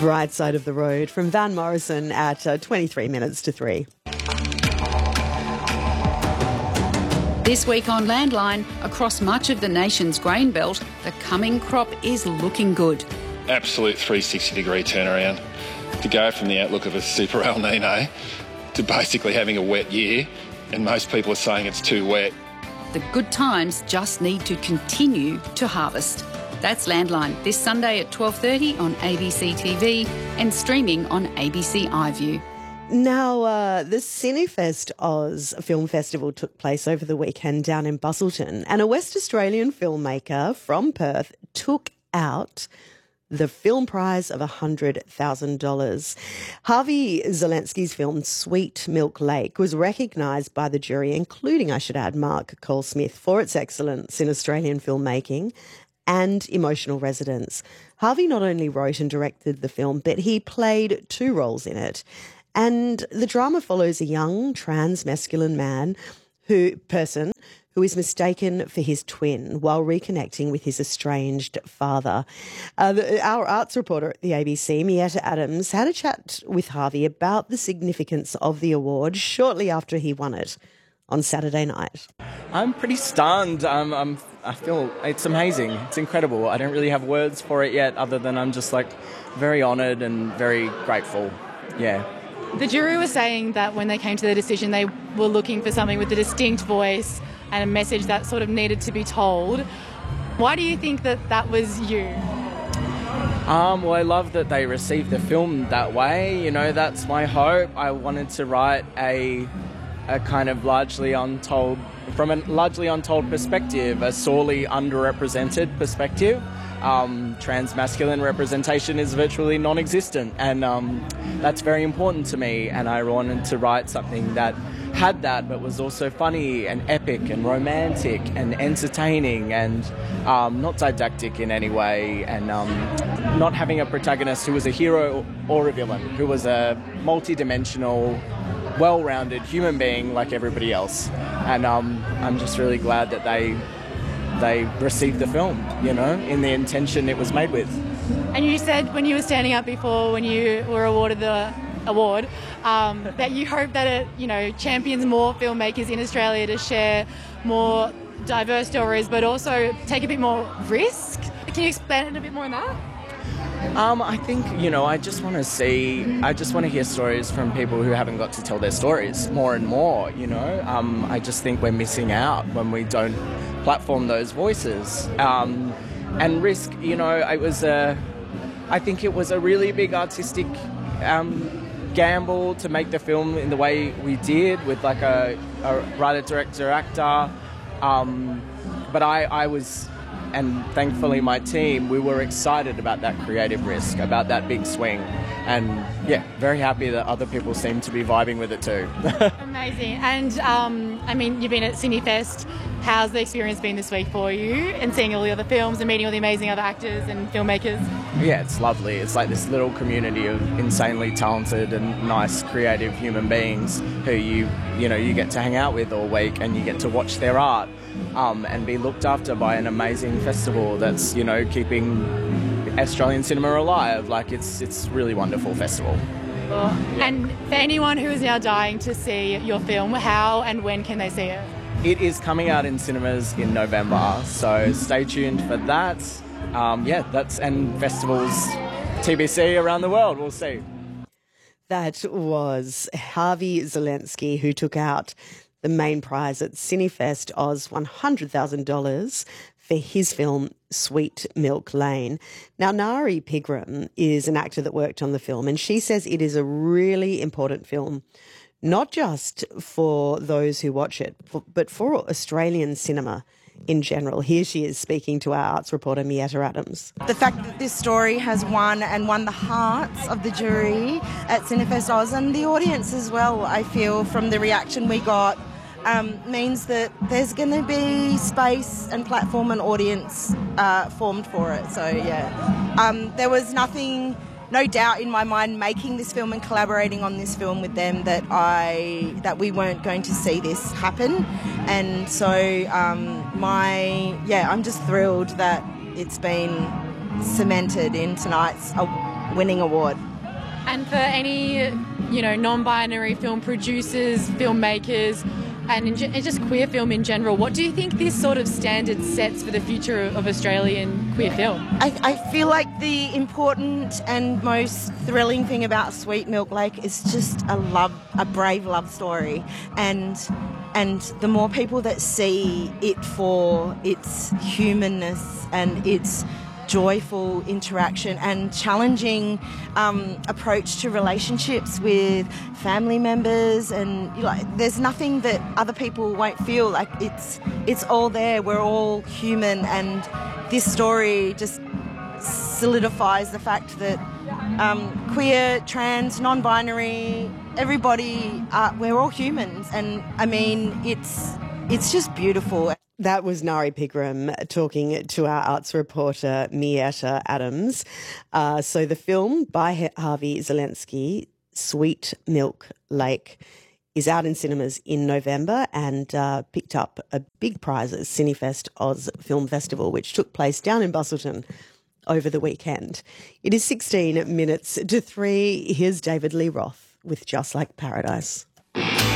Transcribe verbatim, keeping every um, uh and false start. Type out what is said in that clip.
Right Side of the Road from Van Morrison at uh, twenty-three minutes to three. This week on Landline, across much of the nation's grain belt, the coming crop is looking good. Absolute three hundred sixty degree turnaround. To go from the outlook of a super El Nino to basically having a wet year, and most people are saying it's too wet. The good times just need to continue to harvest. That's Landline, this Sunday at twelve thirty on A B C T V and streaming on A B C iView. Now, uh, the Cinefest Oz Film Festival took place over the weekend down in Busselton, and a West Australian filmmaker from Perth took out the film prize of one hundred thousand dollars. Harvey Zelensky's film Sweet Milk Lake was recognised by the jury, including, I should add, Mark Cole-Smith, for its excellence in Australian filmmaking and emotional resonance. Harvey not only wrote and directed the film, but he played two roles in it. And the drama follows a young trans masculine man who person who is mistaken for his twin while reconnecting with his estranged father. Uh, the, our arts reporter at the A B C, Mietta Adams, had a chat with Harvey about the significance of the award shortly after he won it on Saturday night. I'm pretty stunned. Um, I'm, I feel it's amazing. It's incredible. I don't really have words for it yet other than I'm just like very honoured and very grateful. Yeah. The jury was saying that when they came to the decision, they were looking for something with a distinct voice and a message that sort of needed to be told. Why do you think that that was you? Um, well, I love that they received the film that way. You know, that's my hope. I wanted to write a a kind of largely untold, from a largely untold perspective, a sorely underrepresented perspective. Um, trans masculine representation is virtually non-existent, and um, that's very important to me, and I wanted to write something that had that but was also funny and epic and romantic and entertaining and um, not didactic in any way, and um, not having a protagonist who was a hero or a villain, who was a multi-dimensional, well-rounded human being like everybody else. And um, I'm just really glad that they they received the film, you know, in the intention it was made with. And you said when you were standing up before, when you were awarded the award, um, that you hope that it, you know, champions more filmmakers in Australia to share more diverse stories, but also take a bit more risk. Can you expand a bit more on that? Um, I think, you know, I just want to see, I just want to hear stories from people who haven't got to tell their stories more and more, you know. Um, I just think we're missing out when we don't platform those voices. Um, and risk, you know, it was a, I think it was a really big artistic um, gamble to make the film in the way we did with like a, a writer, director, actor. Um, but I, I was... And thankfully my team, we were excited about that creative risk, about that big swing. And yeah, very happy that other people seem to be vibing with it too. Amazing. And um, I mean, you've been at Cinefest. How's the experience been this week for you, and seeing all the other films and meeting all the amazing other actors and filmmakers? Yeah, it's lovely. It's like this little community of insanely talented and nice, creative human beings who you, you know, you get to hang out with all week, and you get to watch their art. Um, and be looked after by an amazing festival that's, you know, keeping Australian cinema alive. Like, it's it's really wonderful festival. Oh. Yeah. And for anyone who is now dying to see your film, how and when can they see it? It is coming out in cinemas in November, so stay tuned for that. Um, yeah, that's, and festivals, T B C around the world, we'll see. That was Harvey Zelensky, who took out the main prize at Cinefest Oz, one hundred thousand dollars for his film Sweet Milk Lane. Now, Nari Pigram is an actor that worked on the film, and she says it is a really important film, not just for those who watch it, but for Australian cinema in general. Here she is speaking to our arts reporter, Mietta Adams. The fact that this story has won and won the hearts of the jury at Cinefest Oz and the audience as well, I feel, from the reaction we got, Um, means that there's going to be space and platform and audience uh, formed for it. So, yeah. Um, there was nothing, no doubt in my mind making this film and collaborating on this film with them that I that we weren't going to see this happen. And so, um, my, yeah, I'm just thrilled that it's been cemented in tonight's winning award. And for any, you know, non-binary film producers, filmmakers, and, in, and just queer film in general, what do you think this sort of standard sets for the future of Australian queer film? I, I feel like the important and most thrilling thing about Sweet Milk Lake is just a love, a brave love story, and and the more people that see it for its humanness and its joyful interaction and challenging um, approach to relationships with family members, and you know, like, there's nothing that other people won't feel. Like it's it's all there. We're all human, and this story just solidifies the fact that um, queer, trans, non-binary, everybody, uh, we're all humans, and I mean it's it's just beautiful. That was Nari Pigram talking to our arts reporter, Mietta Adams. Uh, so the film by Harvey Zelensky, Sweet Milk Lake, is out in cinemas in November and uh, picked up a big prize at Cinefest Oz Film Festival, which took place down in Busselton over the weekend. It is sixteen minutes to three. Here's David Lee Roth with Just Like Paradise.